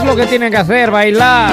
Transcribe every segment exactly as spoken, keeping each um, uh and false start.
lo que tienen que hacer, bailar.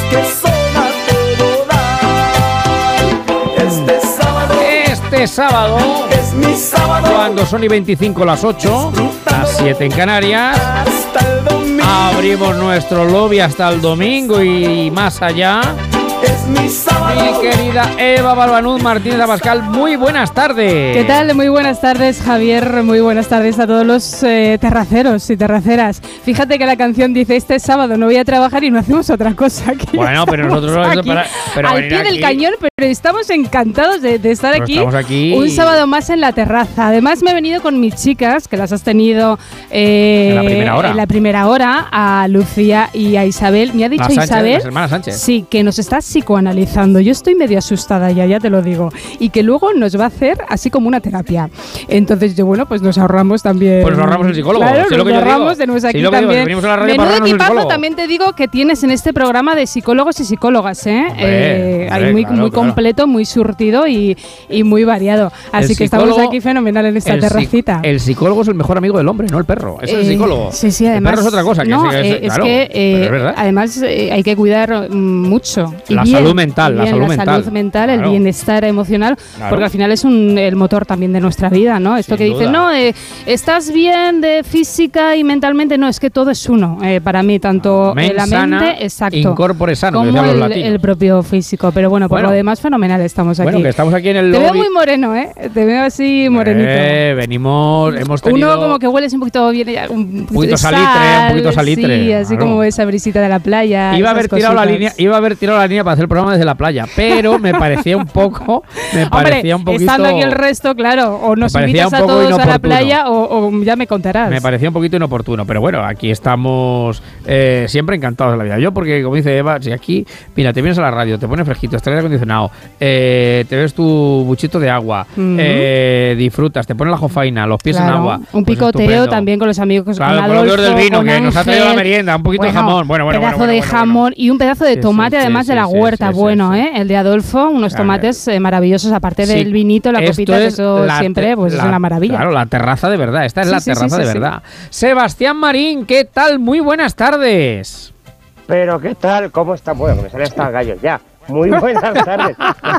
Este sábado, Este sábado, es mi sábado, cuando son y veinticinco las ocho, las siete en Canarias, hasta el domingo. abrimos nuestro lobby hasta el domingo y más allá. Es mi sábado. Mi querida Eva Balbanuz Martínez Abascal, muy buenas tardes. ¿Qué tal? Muy buenas tardes, Javier. Muy buenas tardes a todos los eh, terraceros y terraceras. Fíjate que la canción dice: este sábado no voy a trabajar y no hacemos otra cosa. Que Bueno, pero nosotros aquí, para, pero al venir pie del aquí, cañón, pero estamos encantados de, de estar pero aquí, estamos aquí un sábado más en la terraza. Además, me he venido con mis chicas, que las has tenido eh, En la primera hora. en la primera hora, a Lucía y a Isabel. Me ha dicho las Sánchez, Isabel, las hermanas Sánchez. sí, que nos está psicoanalizando. Yo estoy medio asustada ya, ya te lo digo. Y que luego nos va a hacer así como una terapia. Entonces, yo, bueno, pues nos ahorramos también. Pues nos ahorramos el psicólogo. Claro, Sí, nos lo que yo ahorramos, digo. tenemos Sí, aquí lo que digo, también. que venimos a la radio para Menudo ahorrarnos el equipazo psicólogo. también te digo que tienes en este programa de psicólogos y psicólogas, ¿eh? Hombre, Eh, hombre, hay muy, claro, muy claro. completo, muy surtido y, y muy variado. Así El que estamos psicólogo- aquí fenomenal en esta el, psi- terracita. el psicólogo es el mejor amigo del hombre, no el perro. Es el Eh, psicólogo. Sí, sí, además. El perro es otra cosa. Que no, es, eh, es claro, que eh, pero es verdad. además eh, hay que cuidar mm, mucho. Y La bien, salud mental, y la bien, salud la mental. salud mental, el Claro. bienestar emocional, Claro. porque al final es un, el motor también de nuestra vida, ¿no? Esto Sin que dicen, duda. no, eh, estás bien de física y mentalmente, no, es que todo es uno. Eh, para mí, tanto Men eh, la sana, mente, exacto, incorpore sano, que como decían los el, latinos. el propio físico. Pero bueno, por Bueno. lo demás, fenomenal estamos aquí. Bueno, que estamos aquí en el Te lobby. veo muy moreno, ¿eh? Te veo así morenito. Eh, venimos, hemos tenido... Uno como que hueles un poquito bien, ya, un poquito, poquito de salitre, sal, un poquito salitre, Sí, así claro. como esa brisita de la playa. Iba a haber esas tirado la cositas. línea, iba a haber tirado la línea para hacer el programa desde la playa, pero me parecía un poco, me parecía Hombre, un poquito, estando aquí el resto, claro, o nos parecía invitas un a poco todos a la inoportuno. playa o, o ya me contarás. me parecía un poquito inoportuno, pero bueno, aquí estamos eh, siempre encantados de la vida. Yo porque como dice Eva, si aquí, mira, te vienes a la radio, te pones fresquito, estás aire acondicionado, eh, te ves tu buchito de agua, Ujú. eh, disfrutas, te pones la jofaina, los pies Claro, en agua, un pues picoteo estupendo. también con los amigos, Claro, con con los Adolfo, del vino con que nos ha traído la Ángel. merienda, un poquito de jamón, bueno, bueno, pedazo bueno, de bueno, jamón bueno. y un pedazo de Sí, tomate sí, además sí, de la sí, huerta, sí, sí, bueno, sí. ¿eh? El de Adolfo, unos Claro. tomates eh, maravillosos, aparte Sí, del vinito, la esto copita, que es eso la siempre te- pues es la- una maravilla. Claro, la terraza de verdad. Esta es Sí, la sí, sí, terraza sí, de sí. verdad. Sebastián Marín, ¿qué tal? Muy buenas tardes. Pero ¿qué tal? ¿Cómo está? Bueno, que me salen hasta gallos ya. Muy buenas tardes.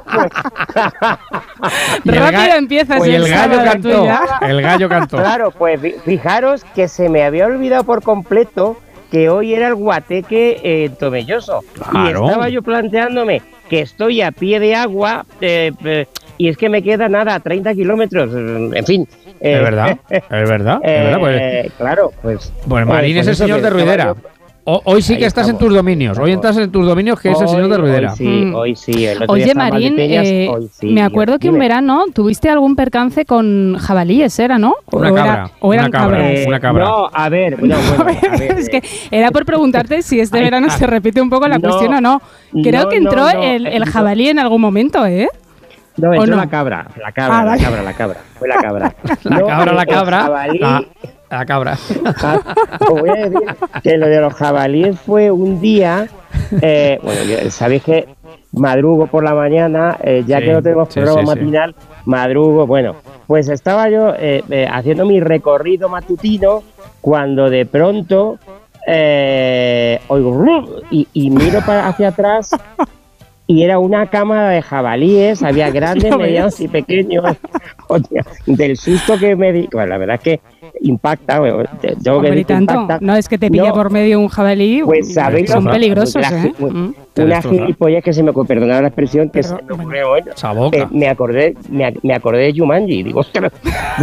Y el Rápido ga- empiezas y el el gallo sábado cantó. tuya. El gallo cantó. Claro, pues fi- fijaros que se me había olvidado por completo que hoy era el guateque eh, tomelloso. Claro. Y estaba yo planteándome que estoy a pie de agua eh, eh, y es que me queda nada, treinta kilómetros. En fin. eh, Es verdad, es verdad, es eh, verdad. Pues, eh, claro, pues. pues Marín eh, es pues el eso señor que de estaba Ruidera. yo- O- hoy sí que Ahí estás en estamos. tus dominios. Hoy estás en tus dominios, que es el Hoy- señor de Ruidera. Hoy sí, Mm. hoy sí. El otro día Oye, estaba en Marín, Valdepeñas, eh, hoy sí. me acuerdo que un Dime. verano tuviste algún percance con jabalíes, ¿era, no? Una o cabra, era- o una eran cabra. cabras. Eh, Una cabra. No, a ver, no, bueno, a ver, Es eh, que era por preguntarte si este Ay, verano ah, se repite un poco la no, cuestión o no. Creo no, que entró no, no, el, el eh, jabalí en algún momento, ¿eh? No, ¿O entró no? la cabra, la cabra, Ah, la vale. cabra, la cabra, fue la cabra. La No, cabra, el- la el cabra. jabalí- La, la cabra. ja- os voy a decir que lo de los jabalíes fue un día, eh, bueno, yo- sabéis que madrugo por la mañana, eh, ya Sí, que no tenemos sí, programa sí, sí. matinal, madrugo, bueno, pues estaba yo eh, eh, haciendo mi recorrido matutino cuando de pronto eh, oigo ¡rum! y, y miro para hacia atrás. Y era una cámara de jabalíes, había grandes, ¿Lo ves? medianos y pequeños. Hostia, del susto que me di. Bueno, la verdad es que impacta. Bueno, te- tengo que Hombre, y decir que tanto. impacta. No, es que te pilla No, por medio un jabalí. Pues sabéis son lo que- peligrosos, la- ¿eh? una- Mm. Te Una destroza. gilipollez que se me ocurrió, perdonad la expresión, que Pero, se me ocurrió hoy. Esa boca. Eh, me acordé, me, ac- me acordé de Jumanji, digo, ostras.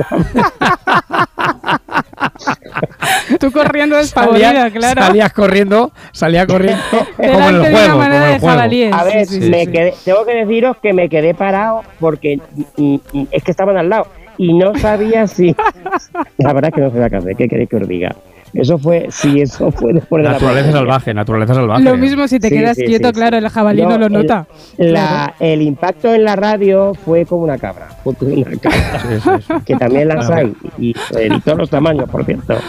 Tú corriendo despavorida, Salías, claro. salías corriendo, salía corriendo como en Delante el de juego, una como manada en el de juego. jabalíes. A ver, Sí, sí, me sí. quedé, tengo que deciros que me quedé parado porque mm, mm, es que estaban al lado y no sabía si. La verdad es que no sé qué hacer, ¿qué queréis que os diga? Eso fue, sí, eso fue después de la Naturaleza pandemia. salvaje, naturaleza salvaje. Lo mismo si te Sí, quedas sí, quieto, sí, claro, sí. el jabalí no, No, lo el- nota. La, el impacto en la radio fue como una cabra, fue como una cabra, Sí, sí, sí. que también las hay y, y de todos los tamaños, por cierto.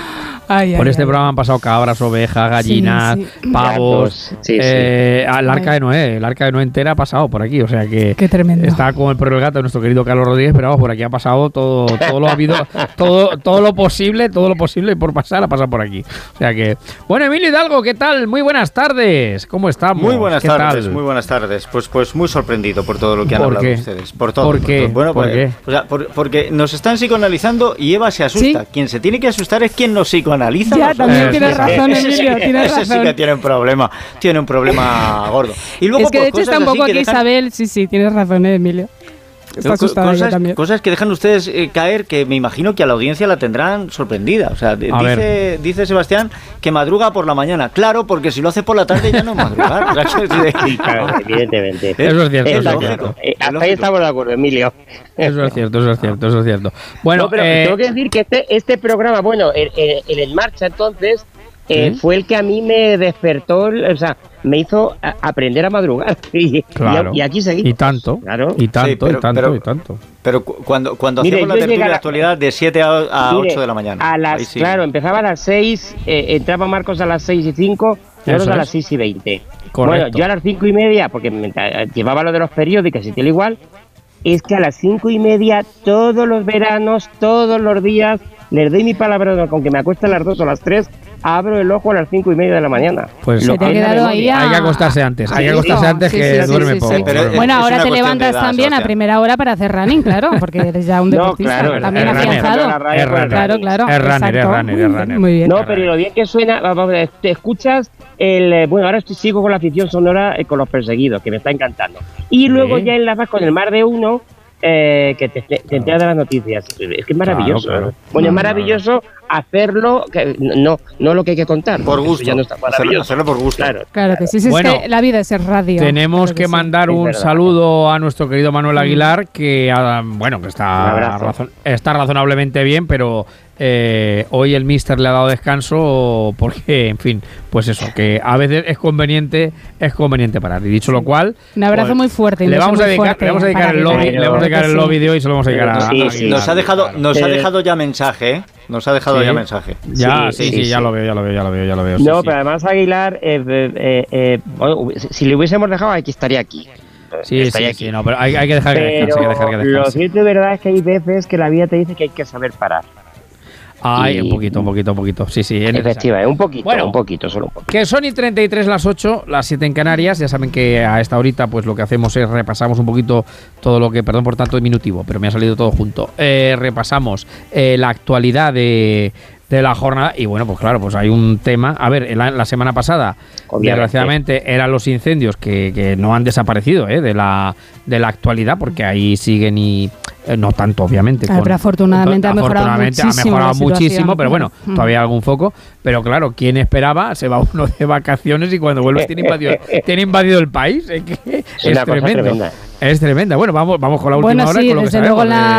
Ay, Por ay, este ay. programa han pasado cabras, ovejas, gallinas, Sí, sí. pavos. Gatos, sí, eh, El arca Ay. de Noé, el arca de Noé entera ha pasado por aquí. O sea que Qué tremendo. está con el perro y el gato nuestro querido Carlos Rodríguez, pero vamos, por aquí ha pasado todo, todo lo ha habido, todo, todo lo posible, todo lo posible por pasar ha pasado por aquí. O sea que, bueno, Emilio Hidalgo, ¿qué tal? Muy buenas tardes. ¿Cómo estamos? Muy buenas ¿Qué tardes, tal? muy buenas tardes. Pues, pues muy sorprendido por todo lo que han ¿Por hablado qué? ustedes. Por todo. ¿Por qué? todo. Bueno, ¿Por porque, qué? o sea, por- porque nos están psicoanalizando y Eva se asusta. ¿Sí? Quien se tiene que asustar es quien nos psicoanaliza. Ya, nosotros. también Eh, tienes sí, razón, Ese sí Emilio, que- tienes ese sí razón. que tiene un problema, tiene un problema gordo. Y luego, Es que pues, de hecho está cosas un poco así aquí que dejan- Isabel. Sí, sí, tienes razón, eh, Emilio. Está Co- asustada ella cosas, también. cosas que dejan ustedes eh, caer que me imagino que a la audiencia la tendrán sorprendida. O sea, de- A dice, dice Sebastián que madruga por la mañana. Claro, porque si lo hace por la tarde ya no es madrugar. O sea, que- Sí, claro, evidentemente. Eso es cierto, Es eso es lógico. cierto. Eh, Es hasta ahí lógico. estamos de acuerdo, Emilio. Eso es cierto, eso es cierto, eso es cierto. Bueno, No, pero eh, tengo que decir que este, este programa, bueno, el, el- el En Marcha entonces, eh, ¿Sí? fue el que a mí me despertó, o sea, me hizo a- aprender a madrugar. Y, claro. y, y aquí seguimos. Y tanto, Claro. y tanto, Sí, pero- y tanto, pero- y tanto. Pero cu- cuando, cuando Mire, hacemos la yo tertulia de llegara- actualidad de siete a, a Mire, ocho de la mañana. A Ahí las, sí. Claro, empezaba a las seis, eh, entraba Marcos a las seis y cinco, Eso nosotros a es. las seis y veinte. Correcto. Bueno, yo a las cinco y media, porque me, eh, llevaba lo de los periódicos y tal igual, es que a las cinco y media, todos los veranos, todos los días, les doy mi palabra con que me acueste a las dos o a las tres, abro el ojo a las cinco y media de la mañana. Pues Lo Se te ha que es la quedado ahí memoria. a- Hay que acostarse antes, hay que Sí, acostarse sí, antes sí, que sí, sí, duerme sí, poco. sí. Pero, duerme eh, Bueno, es ahora una te cuestión de levantas edad, también a Sebastián. primera hora para hacer running, claro, porque eres ya un No, deportista claro, también es runner. afianzado. La radio, Es runner. Claro, claro. Es runner, es exacto. runner, es runner. Muy bien. No, pero lo bien que suena, vamos a ver, te escuchas el, eh, bueno, ahora estoy, sigo con la afición sonora eh, con Los Perseguidos, que me está encantando. Y luego Sí. ya enlazas con el Mar de Uno, eh, que te, te, te enteras de las noticias. Es que es maravilloso. Claro, claro. ¿eh? Bueno, es Claro, maravilloso hacerlo, que, no, no lo que hay que contar. Por porque eso gusto. ya no está hacerlo, maravilloso. hacerlo por gusto. Claro. Claro que sí, sí, es Bueno, que la vida es ser radio. Tenemos Claro que sí. mandar Es un verdad. saludo a nuestro querido Manuel Aguilar, que ah, bueno, que Un está, abrazo. razon- está razonablemente bien, pero eh, hoy el míster le ha dado descanso porque, en fin, pues eso, que a veces es conveniente, es conveniente parar. Y dicho lo cual, Un abrazo pues, muy fuerte. un le beso vamos a muy dedicar, fuerte le vamos a dedicar para el lobby, Aguilar. le vamos a dedicar el Sí. lobby de hoy y se lo vamos a dedicar a, Sí, a sí. Aguilar, Nos ha dejado, claro. nos ha Eh, dejado ya mensaje, ¿eh? Nos ha dejado Sí. ya mensaje. Ya, sí, Sí, sí, sí, ya sí. lo veo, ya lo veo, ya lo veo, ya lo veo. sí, No, sí. pero además Aguilar, eh, eh, eh, eh, bueno, si, si le hubiésemos dejado aquí, estaría aquí. Sí, Estaría sí, aquí. sí, no, pero hay, hay que dejar que descanse, hay que Pero dejar que lo descanse. cierto y verdad es que hay veces que la vida te dice que hay que saber parar. Ay, y- un poquito, un poquito, un poquito. Sí, sí, es necesario. Efectivamente, un poquito, Bueno. un poquito, solo un poquito. Que son y treinta y tres las ocho, las siete en Canarias. Ya saben que a esta horita pues lo que hacemos es repasamos un poquito todo lo que, perdón por tanto diminutivo, pero me ha salido todo junto. Eh, repasamos eh, la actualidad de, de la jornada y bueno, pues claro, pues hay un tema. A ver, la, la semana pasada, Obviamente. desgraciadamente, eran los incendios que, que no han desaparecido eh, de, la, de la actualidad porque ahí siguen y eh, no tanto obviamente. Claro, pero afortunadamente ha mejorado afortunadamente muchísimo ha mejorado la situación, muchísimo, pero bueno, claro. todavía hay algún foco. Pero claro, ¿quién esperaba? Se va uno de vacaciones y cuando vuelve tiene invadido, tiene invadido el país. Es, que es una cosa tremendo. tremenda. Es tremenda. Bueno, vamos, vamos con la última Bueno, hora. sí, con lo que desde sabemos luego la,